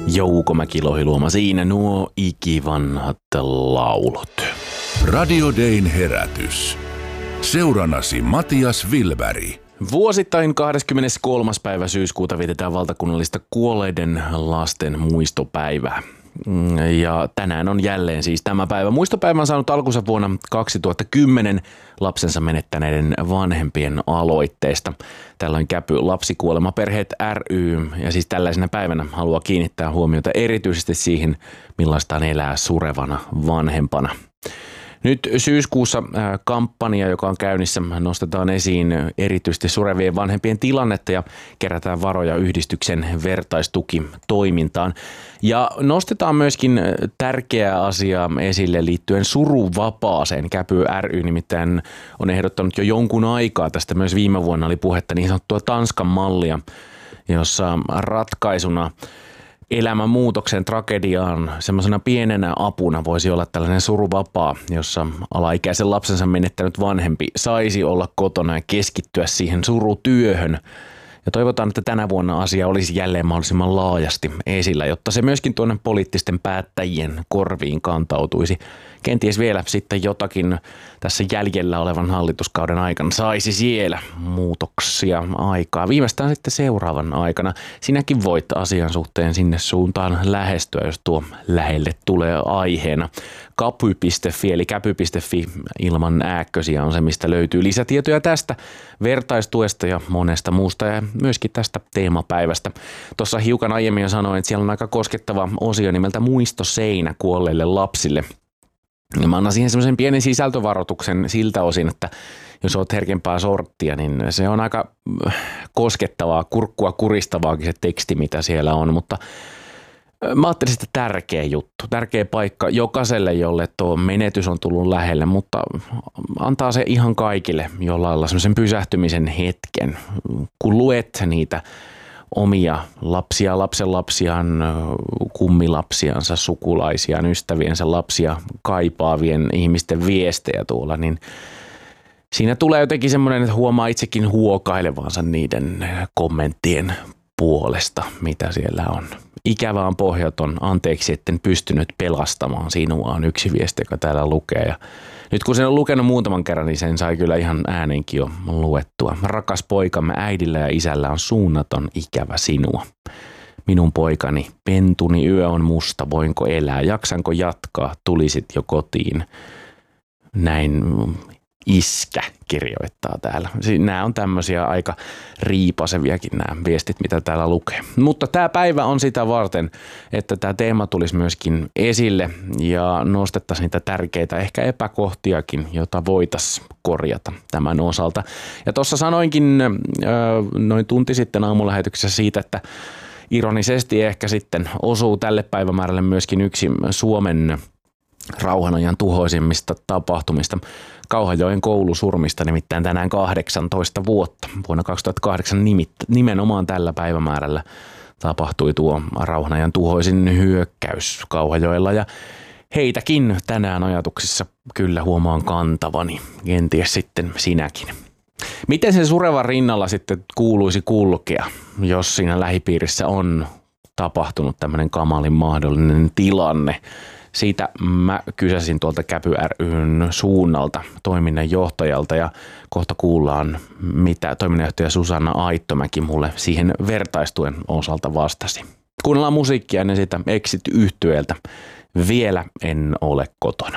Jouko Mäki-Lohiluoma siinä nuo ikivanhat laulut. Radio Dayn herätys. Seurannasi Matias Wilberg. Vuosittain 23. päivä syyskuuta vietetään valtakunnallista kuolleiden lasten muistopäivää. Ja tänään on jälleen siis tämä päivä. Muistopäivä on saanut alkunsa vuonna 2010 lapsensa menettäneiden vanhempien aloitteesta. Tällöin Käpy Lapsikuolemaperheet ry ja siis tällaisena päivänä haluaa kiinnittää huomiota erityisesti siihen, millaista on elää surevana vanhempana. Nyt syyskuussa kampanja, joka on käynnissä, nostetaan esiin erityisesti surevien vanhempien tilannetta ja kerätään varoja yhdistyksen vertaistukitoimintaan. Ja nostetaan myöskin tärkeää asiaa esille liittyen suruvapaaseen. Käpy ry nimittäin on ehdottanut jo jonkun aikaa, tästä myös viime vuonna oli puhetta, niin sanottua Tanskan mallia, jossa ratkaisuna elämän muutoksen tragediaan semmoisena pienenä apuna voisi olla tällainen suruvapaa, jossa alaikäisen lapsensa menettänyt vanhempi saisi olla kotona ja keskittyä siihen surutyöhön. Ja toivotaan, että tänä vuonna asia olisi jälleen mahdollisimman laajasti esillä, jotta se myöskin tuonne poliittisten päättäjien korviin kantautuisi. Kenties vielä sitten jotakin tässä jäljellä olevan hallituskauden aikana saisi siellä muutoksia aikaa. Viimeistään sitten seuraavan aikana. Sinäkin voit asian suhteen sinne suuntaan lähestyä, jos tuo lähelle tulee aiheena. Kapy.fi eli käpy.fi ilman ääkkösiä on se, mistä löytyy lisätietoja tästä vertaistuesta ja monesta muusta ja myöskin tästä teemapäivästä. Tuossa hiukan aiemmin jo sanoin, että siellä on aika koskettava osio nimeltä Muistoseinä kuolleille lapsille. Ja mä annan siihen semmoisen pienen sisältövaroituksen siltä osin, että jos oot herkempää sorttia, niin se on aika koskettavaa, kurkkua kuristavaakin se teksti, mitä siellä on, mutta mä ajattelin, että tärkeä juttu, tärkeä paikka jokaiselle, jolle tuo menetys on tullut lähelle, mutta antaa se ihan kaikille jollain semmoisen pysähtymisen hetken, kun luet niitä omia lapsia, lapsenlapsiaan, kummilapsiansa, sukulaisiaan, ystäviensä lapsia kaipaavien ihmisten viestejä tuolla, niin siinä tulee jotenkin semmoinen, että huomaa itsekin huokailevansa niiden kommenttien puolesta, mitä siellä on. Ikävä on pohjaton, anteeksi, etten pystynyt pelastamaan sinua on yksi viesti, joka täällä lukee. Ja nyt kun sen on lukenut muutaman kerran, niin sen sai kyllä ihan äänenkin jo luettua. Rakas poikamme, äidillä ja isällä on suunnaton ikävä sinua. Minun poikani, pentuni, yö on musta, voinko elää, jaksanko jatkaa, tulisit jo kotiin. Näin iskä kirjoittaa täällä. Nämä on tämmöisiä aika riipaseviakin nämä viestit, mitä täällä lukee. Mutta tämä päivä on sitä varten, että tämä teema tulisi myöskin esille ja nostettaisiin niitä tärkeitä ehkä epäkohtiakin, jota voitaisiin korjata tämän osalta. Ja tuossa sanoinkin noin tunti sitten aamulähetyksessä siitä, että ironisesti ehkä sitten osuu tälle päivämäärälle myöskin yksi Suomen rauhanajan tuhoisimmista tapahtumista, Kauhajoen koulusurmista, nimittäin tänään 18 vuotta. Vuonna 2008 nimenomaan tällä päivämäärällä tapahtui tuo rauhanajan tuhoisin hyökkäys Kauhajoella ja heitäkin tänään ajatuksissa kyllä huomaan kantavani, kenties sitten sinäkin. Miten sen surevan rinnalla sitten kuuluisi kulkea, jos siinä lähipiirissä on tapahtunut tämmöinen kamalin mahdollinen tilanne? Siitä mä kysäsin tuolta Käpy ry:n suunnalta toiminnanjohtajalta ja kohta kuullaan, mitä toiminnanjohtaja Susanna Aittomäki mulle siihen vertaistuen osalta vastasi. Kuunnellaan musiikkia ennen sitä Exit-yhtyeeltä. Vielä en ole kotona.